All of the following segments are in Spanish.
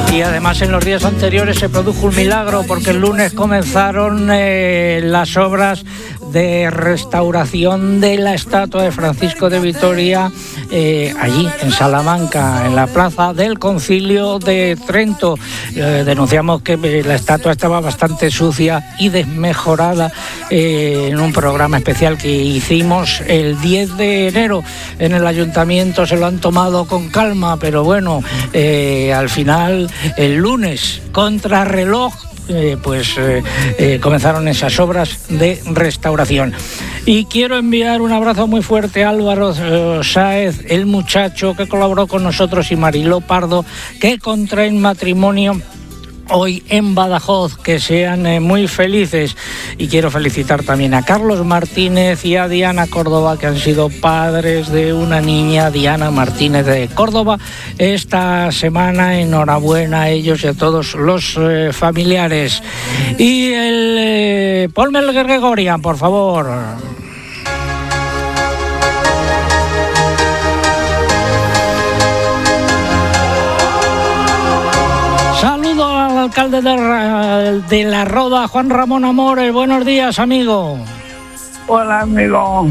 Y además en los días anteriores se produjo un milagro porque el lunes comenzaron las obras de restauración de la estatua de Francisco de Vitoria allí en Salamanca, en la plaza del Concilio de Trento. Denunciamos que la estatua estaba bastante sucia y desmejorada en un programa especial que hicimos el 10 de enero en el ayuntamiento. Se lo han tomado con calma, pero bueno, al final el lunes contrarreloj comenzaron esas obras de restauración. Y quiero enviar un abrazo muy fuerte a Álvaro Sáez, el muchacho que colaboró con nosotros, y Mariló Pardo, que contraen matrimonio hoy en Badajoz. Que sean muy felices. Y quiero felicitar también a Carlos Martínez y a Diana Córdoba, que han sido padres de una niña, Diana Martínez de Córdoba, esta semana. Enhorabuena a ellos y a todos los familiares. Y ponme el Gregorian, por favor. Alcalde de La Roda, Juan Ramón Amores. Buenos días, amigo. Hola, amigo.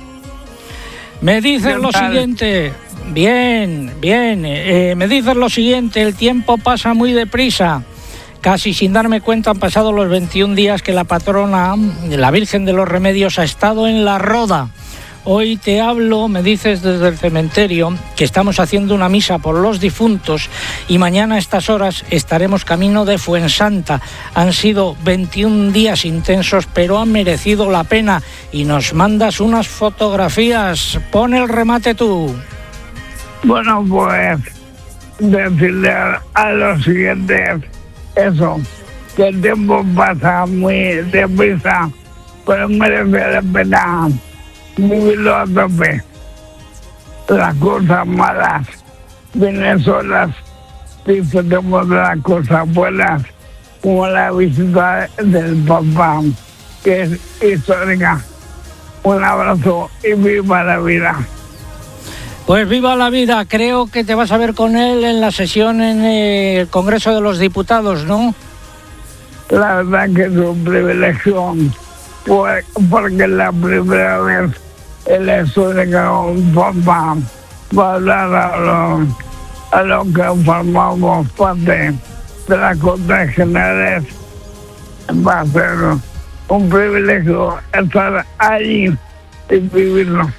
Me dices lo siguiente. Bien. Me dices lo siguiente: el tiempo pasa muy deprisa. Casi sin darme cuenta han pasado los 21 días que la patrona, la Virgen de los Remedios, ha estado en La Roda. Hoy te hablo, me dices desde el cementerio, que estamos haciendo una misa por los difuntos y mañana a estas horas estaremos camino de Fuensanta. Han sido 21 días intensos, pero han merecido la pena. Y nos mandas unas fotografías. Pon el remate tú. Bueno, pues decirle a los siguientes eso, que el tiempo pasa muy deprisa, pero merece la pena vivirlo a tope. Las cosas malas vienen solas, disfrutemos de las cosas buenas, como la visita del Papa, que es histórica. Un abrazo y viva la vida. Pues viva la vida. Creo que te vas a ver con él en la sesión en el Congreso de los Diputados, ¿no? La verdad que es un privilegio, porque es la primera vez en la historia que un Papa va a hablar a los que formamos parte de las Cortes Generales. Va a ser un privilegio estar allí y vivirlo.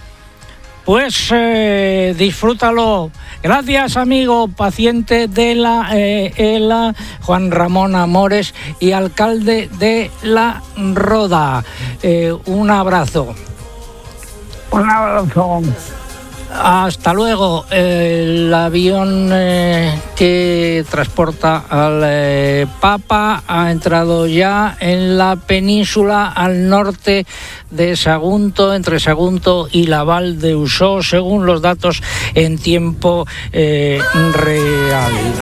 Pues disfrútalo. Gracias, amigo, paciente de la ELA, Juan Ramón Amores, y alcalde de La Roda. Un abrazo. Un abrazo. Hasta luego. El avión que transporta al Papa ha entrado ya en la península al norte de Sagunto, entre Sagunto y la Val de Usó, según los datos en tiempo real.